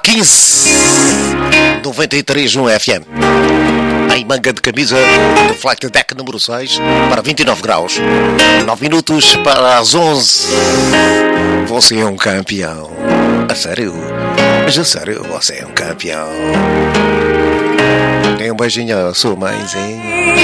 15 93 no FM. Em manga de camisa do Flight Deck número 6 para 29 graus. 9 minutos para as 11. Você é um campeão. A sério? Mas a sério, você é um campeão. Tem um beijinho à sua mãezinha.